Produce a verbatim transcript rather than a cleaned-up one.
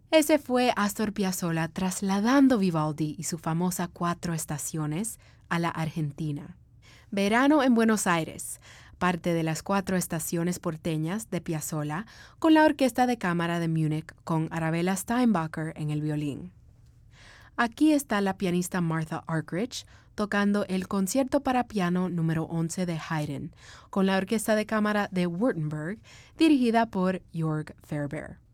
Ese fue Astor Piazzolla trasladando Vivaldi y su famosa Cuatro Estaciones a la Argentina. Verano en Buenos Aires, parte de las Cuatro Estaciones porteñas de Piazzolla, con la Orquesta de Cámara de Múnich con Arabella Steinbacher en el violín. Aquí está la pianista Martha Argerich tocando el Concierto para piano número once de Haydn, con la Orquesta de Cámara de Württemberg, dirigida por Jörg Ferber.